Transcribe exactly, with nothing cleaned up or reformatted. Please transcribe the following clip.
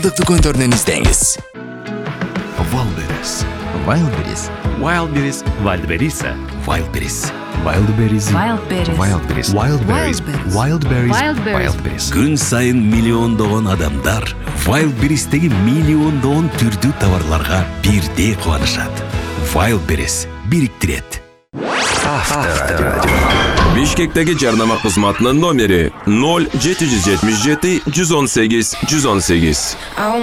Дүкөндөрүнөн издеңиз. Wildberries. Wildberries. Wildberries. Wildberries. Wildberries. Wildberries. Wildberries. Wildberries. Wildberries. Wildberries. Wildberries. Wildberries. Күн сайын миллиондогон адамдар Wildberries'теги миллиондогон түрдүү товарларга бирдей кубанышат. Wildberries бириктирет. Авторадио. Бишкектеги жарнама кызматынын номери ноль жети жүз жетимиш жети жүз он сегиз жүз он сегиз.